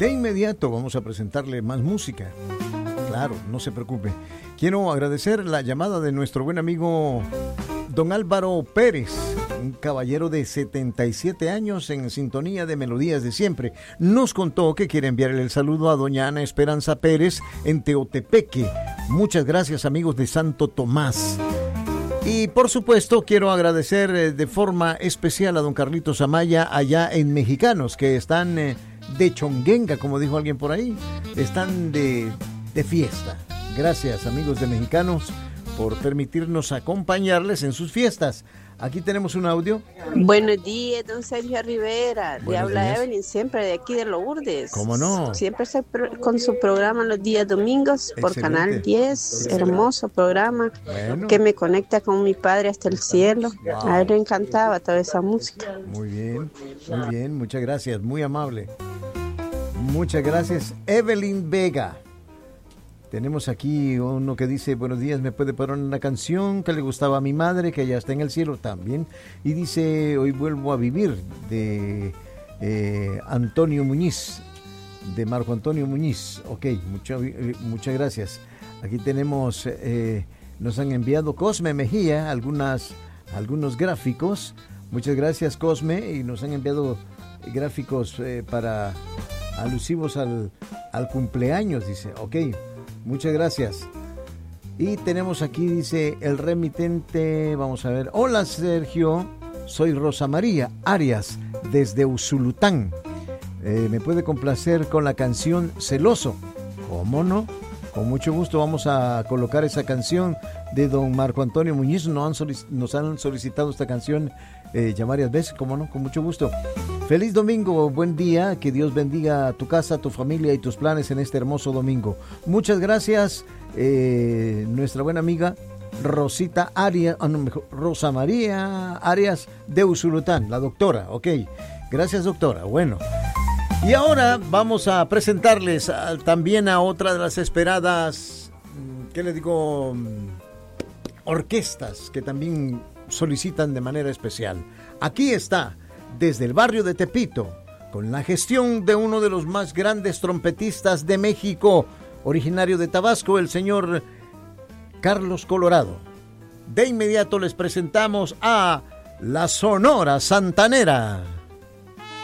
De inmediato vamos a presentarle más música. Claro, no se preocupe. Quiero agradecer la llamada de nuestro buen amigo don Álvaro Pérez, un caballero de 77 años en sintonía de Melodías de Siempre. Nos contó que quiere enviarle el saludo a doña Ana Esperanza Pérez en Teotepeque. Muchas gracias, amigos de Santo Tomás. Y por supuesto quiero agradecer de forma especial a don Carlitos Amaya allá en Mexicanos, que están de chonguenga, como dijo alguien por ahí. Están de fiesta. Gracias, amigos de Mexicanos, por permitirnos acompañarles en sus fiestas. Aquí tenemos un audio. Buenos días, don Sergio Rivera. Le Buenos habla días. Evelyn, siempre de aquí de Lourdes. ¿Cómo no? Siempre con su programa los días domingos por Excelente. Canal 10. Excelente. Hermoso programa Bueno. que me conecta con mi padre hasta el cielo. Wow. A él le encantaba toda esa música. Muy bien, muchas gracias, muy amable. Muchas gracias, Evelyn Vega. Tenemos aquí uno que dice, buenos días, ¿me puede poner una canción que le gustaba a mi madre, que ya está en el cielo también? Y dice, hoy vuelvo a vivir, de Antonio Muñiz, de Marco Antonio Muñiz. Ok, muchas gracias. Aquí tenemos, nos han enviado Cosme Mejía, algunos gráficos. Muchas gracias, Cosme, y nos han enviado gráficos para alusivos al cumpleaños, dice. Ok. Muchas gracias. Y tenemos aquí, dice el remitente, vamos a ver. Hola, Sergio, soy Rosa María Arias, desde Usulután. ¿Me puede complacer con la canción Celoso? ¿Cómo no? Con mucho gusto vamos a colocar esa canción de don Marco Antonio Muñiz. Nos han solicitado esta canción ya varias veces, ¿cómo no? Con mucho gusto. Feliz domingo, buen día, que Dios bendiga a tu casa, a tu familia y tus planes en este hermoso domingo. Muchas gracias, nuestra buena amiga Rosita Arias, Rosa María Arias de Usulután, la doctora, ok. Gracias, doctora, bueno. Y ahora vamos a presentarles también a otra de las esperadas, ¿qué le digo? Orquestas que también solicitan de manera especial. Aquí está, desde el barrio de Tepito, con la gestión de uno de los más grandes trompetistas de México, originario de Tabasco, el señor Carlos Colorado. De inmediato les presentamos a la Sonora Santanera.